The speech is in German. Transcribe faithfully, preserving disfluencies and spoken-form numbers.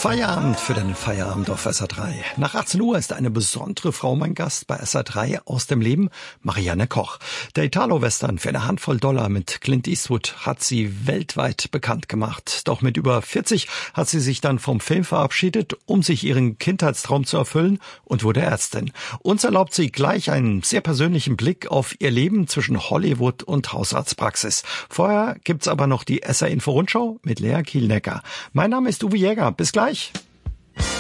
Feierabend für den Feierabend auf S R drei. Nach achtzehn Uhr ist eine besondere Frau mein Gast bei S R drei aus dem Leben, Marianne Koch. Der Italo-Western für eine Handvoll Dollar mit Clint Eastwood hat sie weltweit bekannt gemacht. Doch mit über vierzig hat sie sich dann vom Film verabschiedet, um sich ihren Kindheitstraum zu erfüllen und wurde Ärztin. Uns erlaubt sie gleich einen sehr persönlichen Blick auf ihr Leben zwischen Hollywood und Hausarztpraxis. Vorher gibt's aber noch die S R Info Rundschau mit Lea Kielnecker. Mein Name ist Uwe Jäger. Bis gleich.